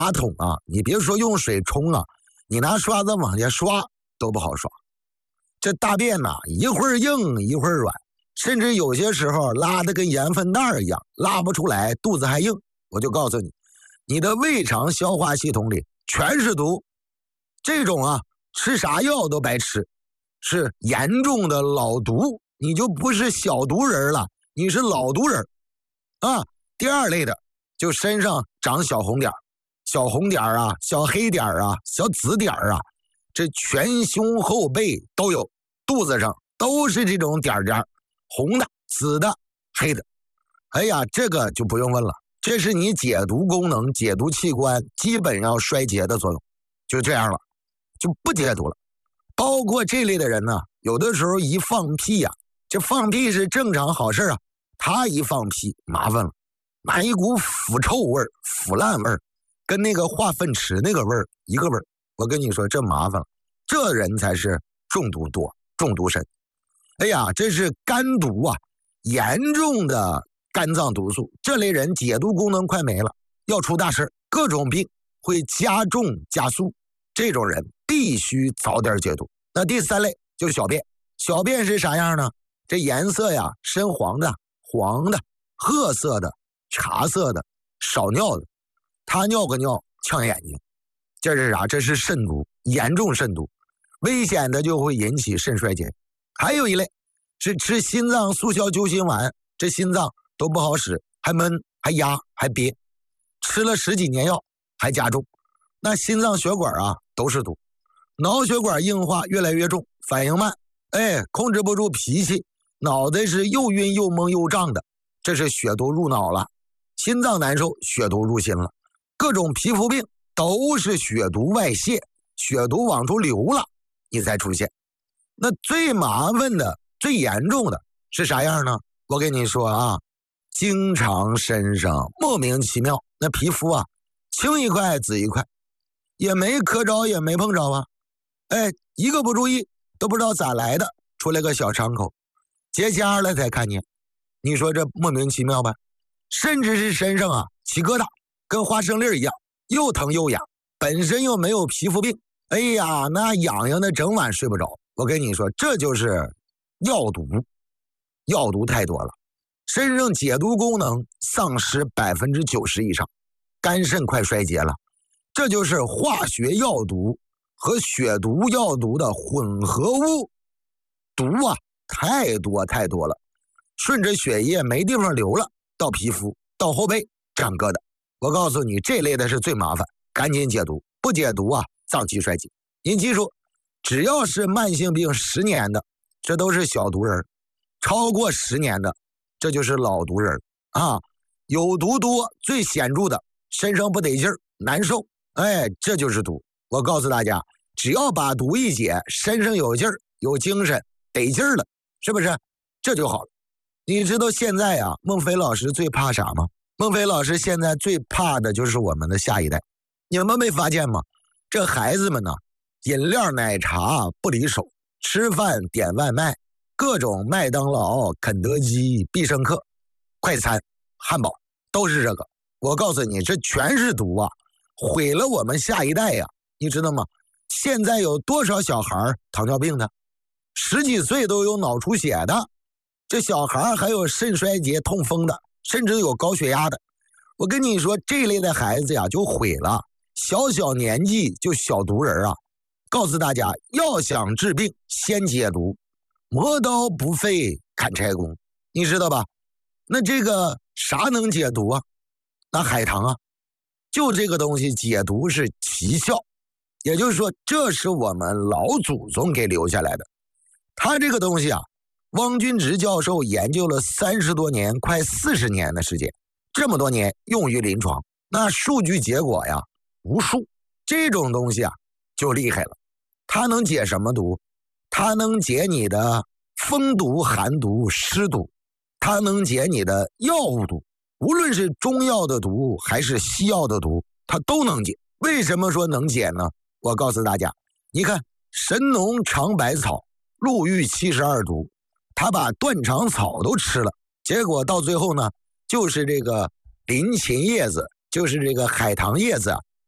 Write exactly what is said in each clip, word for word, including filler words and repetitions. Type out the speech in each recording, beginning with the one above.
马桶啊，你别说用水冲啊，你拿刷子往下刷都不好刷。这大便呐、啊，一会儿硬一会儿软，甚至有些时候拉的跟盐分袋一样，拉不出来，肚子还硬。我就告诉你，你的胃肠消化系统里全是毒，这种啊吃啥药都白吃，是严重的老毒，你就不是小毒人了，你是老毒人啊。第二类的就身上长小红点小红点啊，小黑点啊，小紫点啊，这全胸后背都有，肚子上都是这种点点，红的、紫的、黑的。哎呀，这个就不用问了，这是你解毒功能、解毒器官基本要衰竭的作用，就这样了，就不解毒了。包括这类的人呢，有的时候一放屁呀、啊，这放屁是正常好事啊，他一放屁麻烦了，满一股腐臭味儿、腐烂味儿，跟那个化粪池那个味儿一个味儿。我跟你说，这麻烦了，这人才是中毒多、中毒深。哎呀，这是肝毒啊，严重的肝脏毒素，这类人解毒功能快没了，要出大事，各种病会加重加速，这种人必须早点解毒。那第三类就是小便，小便是啥样呢？这颜色呀，深黄的、黄的、褐色的、茶色的、少尿的，他尿个尿呛眼睛，这是啥？这是肾毒，严重肾毒，危险的就会引起肾衰竭。还有一类是吃心脏速效救心丸，这心脏都不好使，还闷还压还憋，吃了十几年药还加重，那心脏血管啊都是毒，脑血管硬化越来越重，反应慢，哎，控制不住脾气，脑袋是又晕又懵又胀的，这是血毒入脑了。心脏难受，血毒入心了，各种皮肤病都是血毒外泄，血毒往出流了，你才出现。那最麻烦的、最严重的是啥样呢？我跟你说啊，经常身上莫名其妙，那皮肤啊，青一块紫一块，也没磕着也没碰着啊，哎，一个不注意都不知道咋来的，出来个小伤口，结痂了才看见。你说这莫名其妙吧？甚至是身上啊起疙瘩，跟花生粒一样，又疼又痒，本身又没有皮肤病，哎呀，那痒痒的整晚睡不着。我跟你说，这就是药毒，药毒太多了，身上解毒功能丧失百分之九十以上，肝肾快衰竭了，这就是化学药毒和血毒药毒的混合物，毒啊太多太多了，顺着血液没地方流了，到皮肤到后背长疙瘩。我告诉你，这类的是最麻烦，赶紧解毒，不解毒啊脏器衰竭。您记住，只要是慢性病十年的，这都是小毒人，超过十年的这就是老毒人啊。有毒多最显著的，身上不得劲儿难受，哎，这就是毒。我告诉大家，只要把毒一解，身上有劲儿有精神得劲儿了，是不是这就好了？你知道现在啊孟非老师最怕啥吗？孟非老师现在最怕的就是我们的下一代。你们没发现吗？这孩子们呢，饮料奶茶不离手，吃饭点外卖，各种麦当劳、肯德基、必胜客、快餐、汉堡都是这个。我告诉你，这全是毒啊，毁了我们下一代呀、啊！你知道吗？现在有多少小孩糖尿病的，十几岁都有脑出血的，这小孩还有肾衰竭、痛风的，甚至有高血压的。我跟你说，这类的孩子呀就毁了，小小年纪就小毒人啊！告诉大家，要想治病，先解毒，磨刀不费砍柴工，你知道吧？那这个啥能解毒啊？那海棠啊，就这个东西解毒是奇效，也就是说，这是我们老祖宗给留下来的。他这个东西啊，汪君直教授研究了三十多年，快四十年的时间，这么多年用于临床，那数据结果呀无数。这种东西啊就厉害了，它能解什么毒？它能解你的风毒、寒毒、湿毒，它能解你的药物毒，无论是中药的毒还是西药的毒，它都能解。为什么说能解呢？我告诉大家，你看神农尝百草，路遇七十二毒，他把断肠草都吃了，结果到最后呢，就是这个林芹叶子，就是这个海棠叶子啊，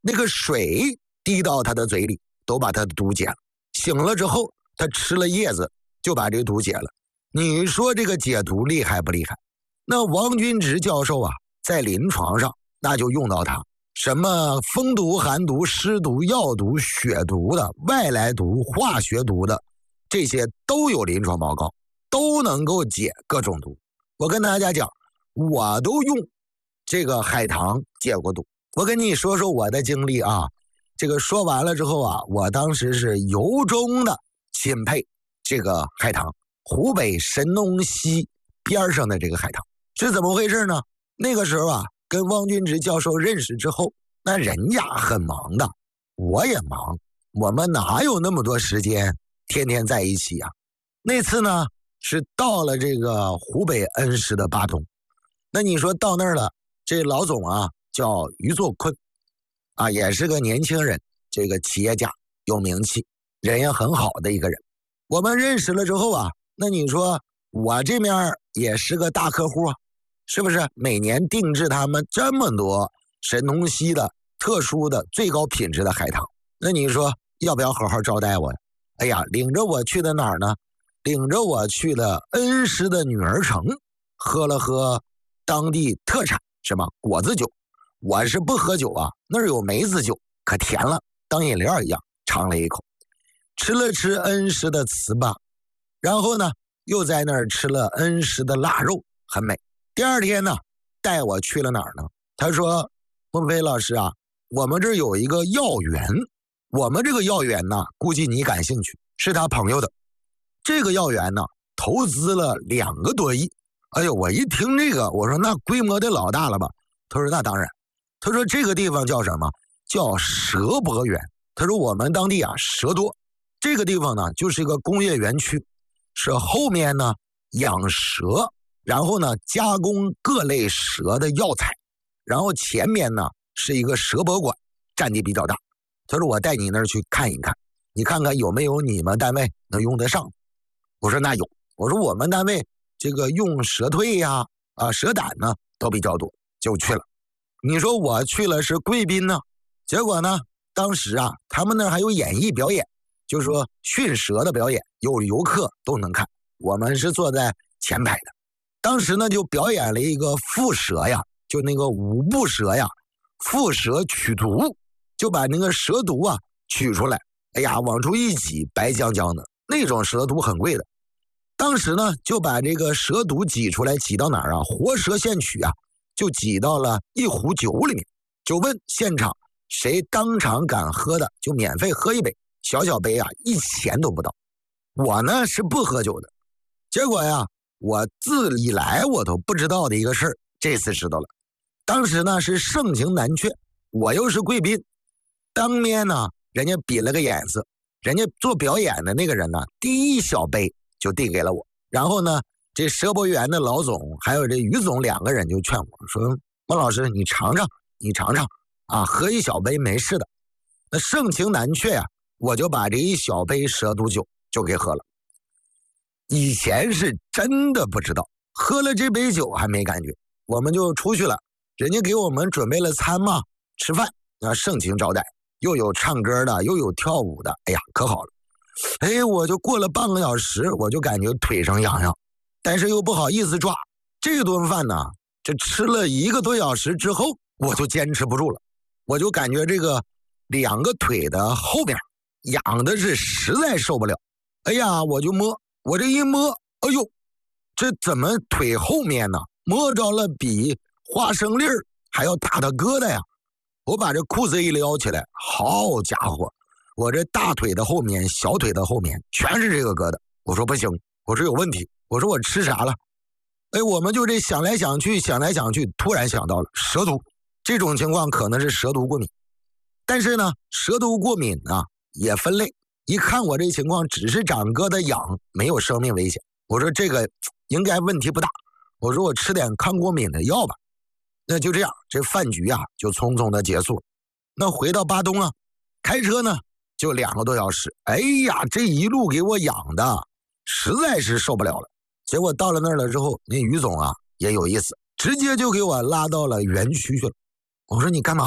那个水滴到他的嘴里，都把他的毒解了。醒了之后，他吃了叶子，就把这个毒解了。你说这个解毒厉害不厉害？那王君直教授啊，在临床上那就用到它，什么风毒、寒毒、湿毒、药毒、血毒的、外来毒、化学毒的，这些都有临床报告，都能够解各种毒。我跟大家讲，我都用这个海棠解过毒。我跟你说说我的经历啊，这个说完了之后啊，我当时是由衷的钦佩这个海棠，湖北神农溪边上的这个海棠是怎么回事呢？那个时候啊，跟汪君直教授认识之后，那人家很忙的，我也忙，我们哪有那么多时间天天在一起啊？那次呢是到了这个湖北恩施的巴东，那你说到那儿了，这老总啊叫于作坤啊，也是个年轻人，这个企业家有名气，人也很好的一个人。我们认识了之后啊，那你说我这面也是个大客户啊，是不是？每年定制他们这么多神农溪的特殊的最高品质的海棠，那你说要不要好好招待我呀？哎呀，领着我去的哪儿呢？领着我去了恩施的女儿城，喝了喝当地特产什么果子酒。我是不喝酒啊，那儿有梅子酒，可甜了，当饮料一样，尝了一口。吃了吃恩施的糍粑，然后呢又在那儿吃了恩施的腊肉，很美。第二天呢带我去了哪儿呢？他说，孟非老师啊，我们这儿有一个药园，我们这个药园呢估计你感兴趣，是他朋友的。这个药园呢投资了两个多亿。哎呦，我一听这个，我说那规模得老大了吧？他说那当然。他说这个地方叫什么？叫蛇博园。他说我们当地啊蛇多，这个地方呢就是一个工业园区，是后面呢养蛇，然后呢加工各类蛇的药材，然后前面呢是一个蛇博馆，占地比较大。他说我带你那儿去看一看，你看看有没有你们单位能用得上。我说那有，我说我们单位这个用蛇蜕呀、啊蛇胆呢都比较多，就去了。你说我去了是贵宾呢，结果呢当时啊他们那儿还有演艺表演，就是说驯蛇的表演，有游客都能看，我们是坐在前排的。当时呢就表演了一个蝮蛇呀，就那个五步蛇呀，蝮蛇取毒，就把那个蛇毒啊取出来，哎呀往出一挤，白浆浆的，那种蛇毒很贵的。当时呢就把这个蛇毒挤出来，挤到哪儿啊？活蛇现取啊，就挤到了一壶酒里面，就问现场谁当场敢喝的就免费喝一杯，小小杯啊一钱都不到。我呢是不喝酒的，结果呀我自以来我都不知道的一个事儿，这次知道了。当时呢是盛情难却，我又是贵宾，当面呢人家比了个眼色，人家做表演的那个人呢第一小杯就递给了我，然后呢这蛇博园的老总还有这于总两个人就劝我说，孟老师你尝尝你尝尝啊，喝一小杯没事的。那盛情难却啊，我就把这一小杯蛇毒酒就给喝了。以前是真的不知道，喝了这杯酒还没感觉，我们就出去了，人家给我们准备了餐嘛，吃饭啊，盛情招待，又有唱歌的又有跳舞的，哎呀可好了。哎，我就过了半个小时，我就感觉腿上痒痒，但是又不好意思抓。这顿饭呢，这吃了一个多小时之后，我就坚持不住了，我就感觉这个两个腿的后边痒的是实在受不了。哎呀，我就摸，我这一摸，哎呦，这怎么腿后面呢摸着了比花生粒儿还要大的疙瘩呀？我把这裤子一撩起来，好家伙，我这大腿的后面小腿的后面全是这个疙瘩。我说不行，我说有问题，我说我吃啥了？哎，我们就这想来想去想来想去，突然想到了蛇毒，这种情况可能是蛇毒过敏。但是呢蛇毒过敏啊也分类，一看我这情况只是长疙瘩痒，没有生命危险，我说这个应该问题不大，我说我吃点抗过敏的药吧。那就这样，这饭局啊就匆匆的结束了。那回到巴东啊，开车呢就两个多小时，哎呀这一路给我痒的实在是受不了了。结果到了那儿了之后，那于总啊也有意思，直接就给我拉到了园区去了。我说你干嘛呀？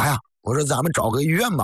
我说咱们找个医院吧。